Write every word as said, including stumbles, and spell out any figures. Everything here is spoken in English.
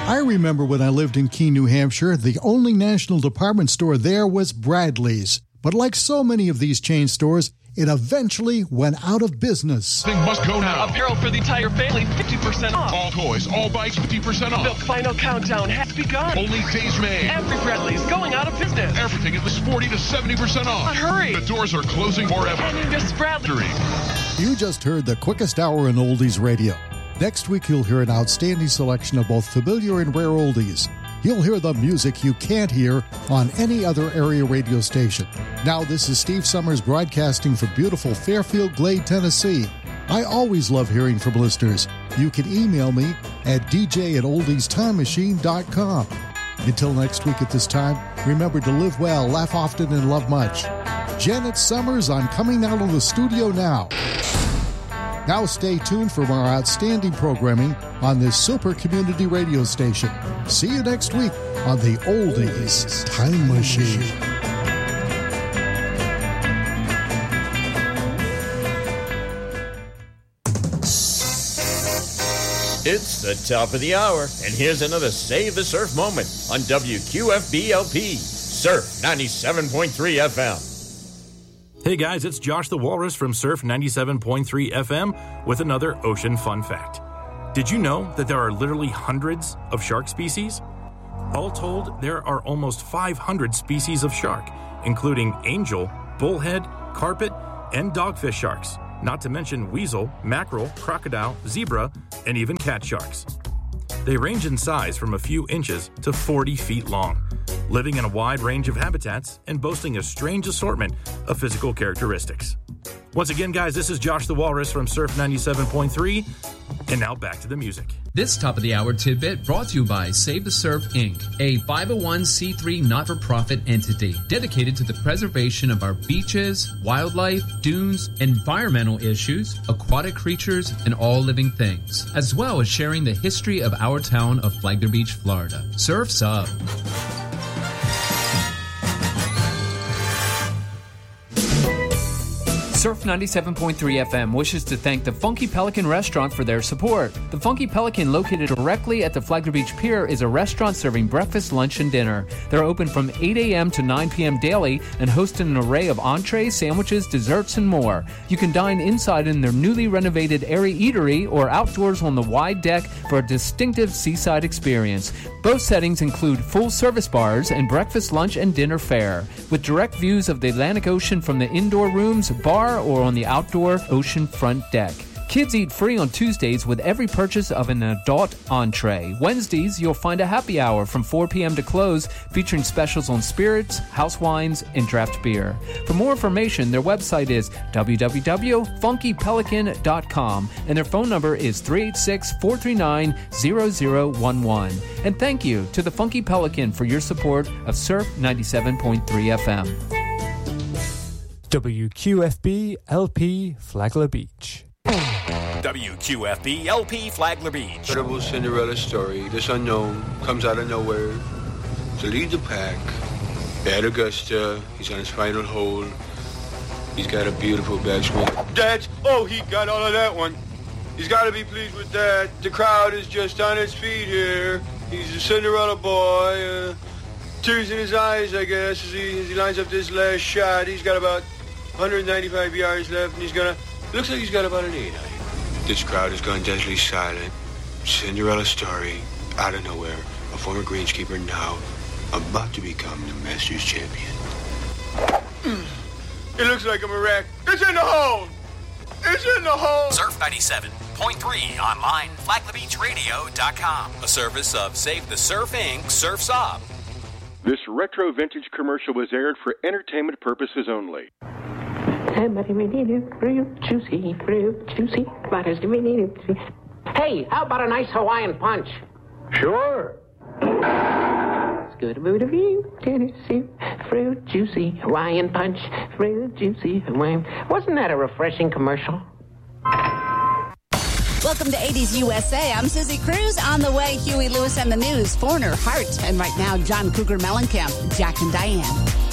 I remember when I lived in Keene, New Hampshire, the only national department store there was Bradley's. But like so many of these chain stores, it eventually went out of business. Thing must go now. Apparel for the entire family, fifty percent off. All toys, all bikes, fifty percent off. The final countdown has begun. Only days May. Every Bradley's going out of business. Everything is forty to seventy percent off. But hurry. The doors are closing forever. And you miss Bradley. You just heard the quickest hour in oldies radio. Next week, you'll hear an outstanding selection of both familiar and rare oldies. You'll hear the music you can't hear on any other area radio station. Now, this is Steve Summers broadcasting from beautiful Fairfield Glade, Tennessee. I always love hearing from listeners. You can email me at d j at oldies time machine dot com. Until next week at this time, remember to live well, laugh often, and love much. Janet Summers on Coming Out of the Studio Now. Now stay tuned for more outstanding programming on this super community radio station. See you next week on the Oldies Time Machine. It's the top of the hour, and here's another Save the Surf moment on W Q F B L P, Surf ninety-seven point three F M. Hey guys, it's Josh the Walrus from Surf ninety-seven point three F M with another ocean fun fact. Did you know that there are literally hundreds of shark species? All told, there are almost five hundred species of shark, including angel, bullhead, carpet, and dogfish sharks, not to mention weasel, mackerel, crocodile, zebra, and even cat sharks. They range in size from a few inches to forty feet long, living in a wide range of habitats and boasting a strange assortment of physical characteristics. Once again, guys, this is Josh the Walrus from Surf ninety-seven point three, and now back to the music. This top of the hour tidbit brought to you by Save the Surf Incorporated, a five oh one c three not-for-profit entity dedicated to the preservation of our beaches, wildlife, dunes, environmental issues, aquatic creatures, and all living things, as well as sharing the history of our town of Flagler Beach, Florida. Surf's up. Surf ninety-seven point three F M wishes to thank the Funky Pelican Restaurant for their support. The Funky Pelican, located directly at the Flagler Beach Pier, is a restaurant serving breakfast, lunch, and dinner. They're open from eight a.m. to nine p.m. daily and host an array of entrees, sandwiches, desserts, and more. You can dine inside in their newly renovated airy eatery or outdoors on the wide deck for a distinctive seaside experience. Both settings include full service bars and breakfast, lunch, and dinner fare, with direct views of the Atlantic Ocean from the indoor rooms, bar, or on the outdoor ocean front deck. Kids eat free on Tuesdays with every purchase of an adult entree. Wednesdays, you'll find a happy hour from four p.m. to close, featuring specials on spirits, house wines, and draft beer. For more information, their website is w w w dot funky pelican dot com, and their phone number is three eight six, four three nine, zero zero one one. And thank you to the Funky Pelican for your support of Surf ninety-seven point three F M. W Q F B L P Flagler Beach. W Q F B L P Flagler Beach. Incredible Cinderella story. This unknown comes out of nowhere to lead the pack. At Augusta, he's on his final hole. He's got a beautiful backswing. That's, oh, he got all of that one. He's got to be pleased with that. The crowd is just on its feet here. He's a Cinderella boy. Uh, tears in his eyes, I guess, as he, as he lines up this last shot. He's got about one hundred ninety-five yards left, and he's gonna, looks like he's got about an eight on it. This crowd has gone deadly silent. Cinderella story, out of nowhere. A former greenskeeper now about to become the Masters champion. It looks like a miracle. It's in the hole! It's in the hole! Surf ninety-seven point three online, flagler beach radio dot com. A service of Save the Surf Incorporated, Surf's Up. This retro vintage commercial was aired for entertainment purposes only. Fruit juicy, fruit juicy. Hey, how about a nice Hawaiian punch? Sure. It's good mood of you, Tennessee. Fruit juicy, Hawaiian punch. Fruit juicy, Hawaiian. Wasn't that a refreshing commercial? Welcome to eighties U S A. I'm Susie Cruz. On the way, Huey Lewis and the News, Foreigner, Heart, and right now, John Cougar Mellencamp, Jack and Diane.